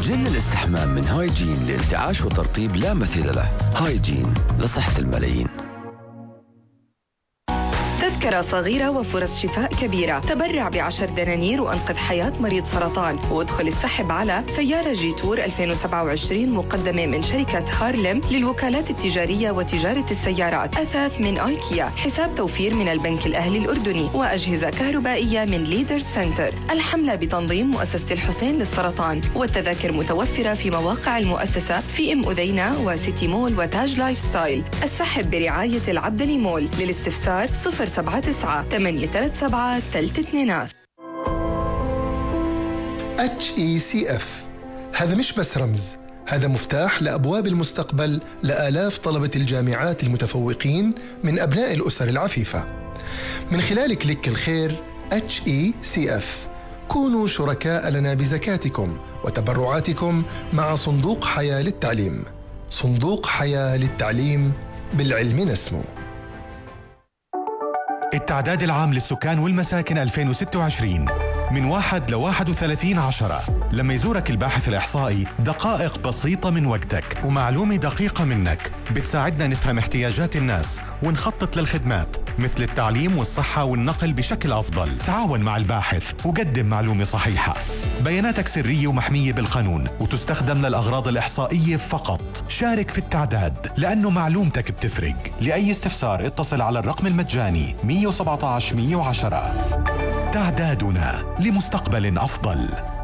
جل الاستحمام من هايجين لانتعاش وترطيب لا مثيل له. هايجين لصحة الملايين. تذكرة صغيرة وفرص شفاء كبيرة. تبرع ب10 دنانير وأنقذ حياة مريض سرطان، وادخل السحب على سيارة جيتور 2027 مقدمة من شركة هارلم للوكالات التجارية وتجارة السيارات، أثاث من آيكيا، حساب توفير من البنك الأهلي الأردني، وأجهزة كهربائية من ليدر سنتر. الحملة بتنظيم مؤسسة الحسين للسرطان، والتذاكر متوفرة في مواقع المؤسسة في أذينا وسيتي مول وتاج لايف ستايل. السحب برعاية العبدلي مول. للاستفسار 079-837-322. HECF هذا مش بس رمز، هذا مفتاح لأبواب المستقبل لآلاف طلبة الجامعات المتفوقين من أبناء الأسر العفيفة. من خلال كليك الخير HECF كونوا شركاء لنا بزكاتكم وتبرعاتكم مع صندوق حياة للتعليم. صندوق حياة للتعليم، بالعلم نسمو. التعداد العام للسكان والمساكن 2026 من 1 ل 31/10. لما يزورك الباحث الإحصائي دقائق بسيطة من وقتك ومعلومة دقيقة منك بتساعدنا نفهم احتياجات الناس ونخطط للخدمات مثل التعليم والصحة والنقل بشكل أفضل. تعاون مع الباحث وقدم معلومة صحيحة. بياناتك سرية ومحمية بالقانون وتستخدم للأغراض الإحصائية فقط. شارك في التعداد لأنه معلومتك بتفرق. لأي استفسار اتصل على الرقم المجاني 117 110. تعدادنا لمستقبل أفضل.